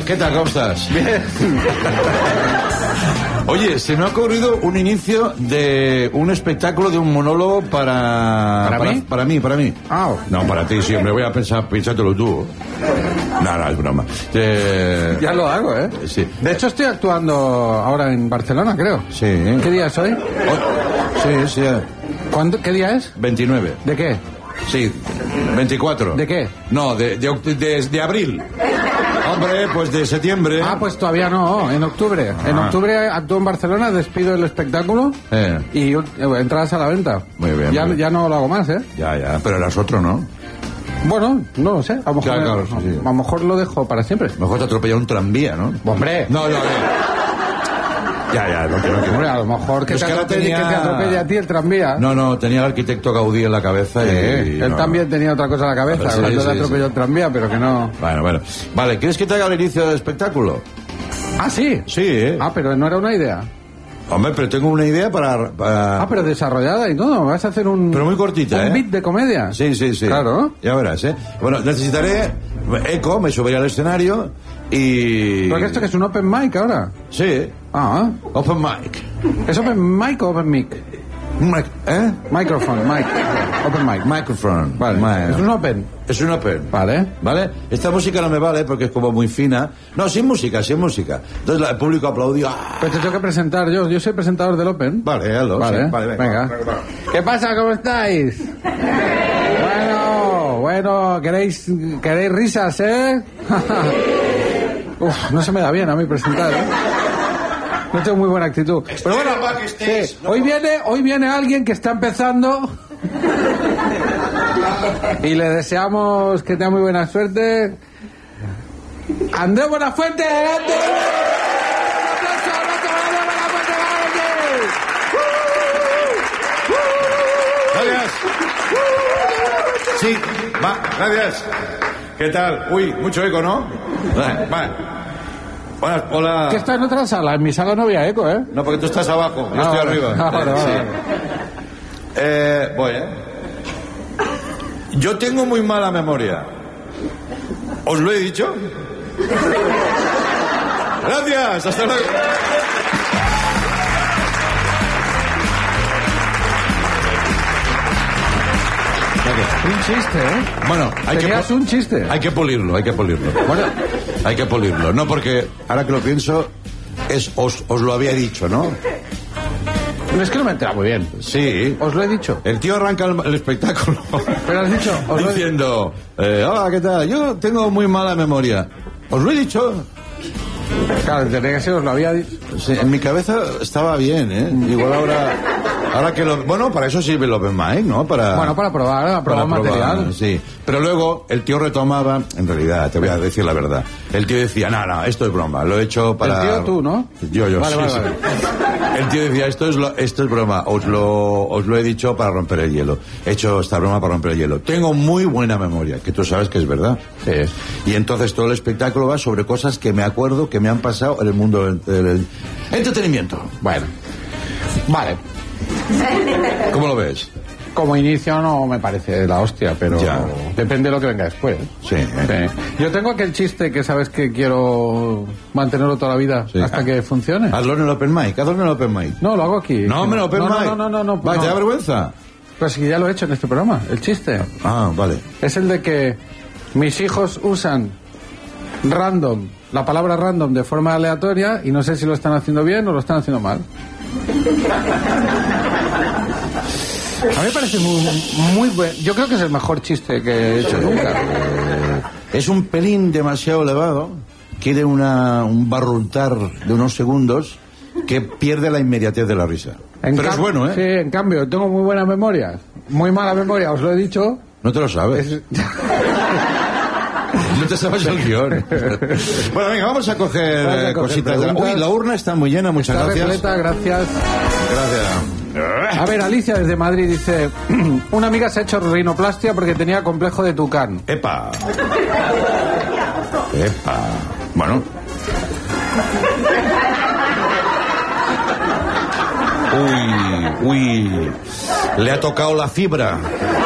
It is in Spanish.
¿qué tal? ¿Cómo estás? Bien. Oye, se me ha ocurrido un inicio de un espectáculo, de un monólogo para mí. Ah. No, para ti siempre. Voy a pensártelo tú. No, es broma. Ya lo hago, ¿eh? Sí. De hecho, estoy actuando ahora en Barcelona, creo. Sí. ¿Qué día es hoy? Sí. ¿Cuándo? ¿Qué día es? 29. ¿De qué? Sí, 24. ¿De qué? No, de abril. Hombre, pues de septiembre. Ah, pues todavía no, en octubre. En octubre actúo en Barcelona, despido el espectáculo y entradas a la venta. Muy bien. Ya no lo hago más, ¿eh? Ya, pero eras otro, ¿no? Bueno, no lo sé. A lo mejor, Claro, sí. a lo mejor lo dejo para siempre. Mejor te atropella un tranvía, ¿no? ¡Hombre! No. Ya, no quiero. Hombre, a lo mejor que te atropelle a ti el tranvía. No, tenía el arquitecto Gaudí en la cabeza y él también tenía otra cosa en la cabeza cuando le atropelló el tranvía, pero que no... Bueno. Vale, ¿quieres que te haga el inicio del espectáculo? ¿Ah, sí? Sí, ¿eh? Ah, pero no era una idea. Hombre, pero tengo una idea para... Ah, pero desarrollada y todo. Vas a hacer un... Pero muy cortita, un beat de comedia. Sí. Claro. Ya verás, ¿eh? Bueno, necesitaré eco, me subiré al escenario y... ¿Porque esto que es un open mic ahora? Sí. Ah. Open mic. ¿Es open mic o open mic? Microphone, mic. Open mic. Microphone. Vale. Es un open. Es un open. Vale. Esta música no me vale porque es como muy fina. No, sin música. Entonces el público aplaudió. Pero te tengo que presentar yo. Yo soy presentador del open. Vale, hazlo. Vale, sí. Venga. ¿Qué pasa? ¿Cómo estáis? Bueno, ¿queréis risas, eh? Uf, no se me da bien a mí presentar, ¿eh? No tengo muy buena actitud. Pero bueno, sí, hoy viene alguien que está empezando y le deseamos que tenga muy buena suerte. Andrés Buenafuente, adelante. Gracias. Sí, gracias. ¿Qué tal? Uy, mucho eco, ¿no? Va. Hola. ¿Qué está en otra sala? En mi sala no había eco, ¿eh? No, porque tú estás abajo, yo estoy arriba. Vale. Voy, Yo tengo muy mala memoria. ¿Os lo he dicho? Gracias, hasta luego. Un chiste, ¿eh? Bueno, tenías un chiste. Hay que pulirlo. Bueno, hay que pulirlo. No, porque ahora que lo pienso, os lo había dicho, ¿no? Es que no me entera muy bien. Sí. Os lo he dicho. El tío arranca el espectáculo. Pero has dicho. Diciendo, hola, ¿qué tal? Yo tengo muy mala memoria. ¿Os lo he dicho? Claro, tenía que ser, os lo había dicho. Sí, en mi cabeza estaba bien, ¿eh? Igual ahora que lo... Bueno, para eso sirve el open mic, ¿no? Para probar material. Sí. Pero luego el tío retomaba... En realidad, te voy a decir la verdad. El tío decía, no, esto es broma. Lo he hecho para... El tío tú, ¿no? Yo. Vale. El tío decía, esto es broma. Os lo he dicho para romper el hielo. He hecho esta broma para romper el hielo. Tengo muy buena memoria, que tú sabes que es verdad. Sí. Y entonces todo el espectáculo va sobre cosas que me acuerdo que me han pasado en el mundo del entretenimiento. Bueno. Vale. ¿Cómo lo ves? Como inicio no me parece la hostia, pero depende de lo que venga después. Sí. Yo tengo aquel chiste que sabes que quiero mantenerlo toda la vida hasta que funcione. Hazlo en el open mic. No, lo hago aquí. No, me lo open mic. No. Va, ¿te da vergüenza? Pues sí, ya lo he hecho en este programa, el chiste. Ah, vale. Es el de que mis hijos usan la palabra random de forma aleatoria y no sé si lo están haciendo bien o lo están haciendo mal. A mí me parece muy bueno. Yo creo que es el mejor chiste que he hecho nunca. Es un pelín demasiado elevado. Quiere un barruntar de unos segundos que pierde la inmediatez de la risa. Pero es bueno, ¿eh? Sí, en cambio, tengo muy buena memoria. Muy mala memoria, os lo he dicho. No te lo sabes. No te sabes el guión. Bueno, venga, vamos a coger cositas. Uy, la urna está muy llena, muchas gracias. Repleta, gracias. Gracias. A ver, Alicia desde Madrid dice: una amiga se ha hecho rinoplastia porque tenía complejo de tucán. Epa. Bueno. Uy. Le ha tocado la fibra.